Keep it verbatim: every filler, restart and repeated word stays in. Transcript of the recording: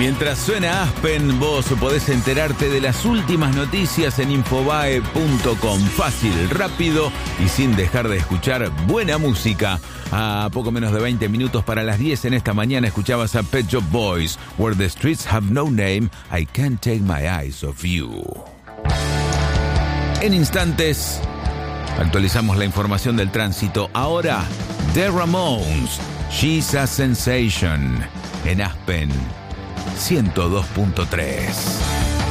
Mientras suena Aspen, vos podés enterarte de las últimas noticias en infobae punto com. Fácil, rápido y sin dejar de escuchar buena música. A poco menos de veinte minutos para las diez en esta mañana escuchabas a Pet Shop Boys, Where the Streets Have No Name, I Can't Take My Eyes Off You. En instantes actualizamos la información del tránsito. Ahora, The Ramones, She's a Sensation, en Aspen ciento dos punto tres.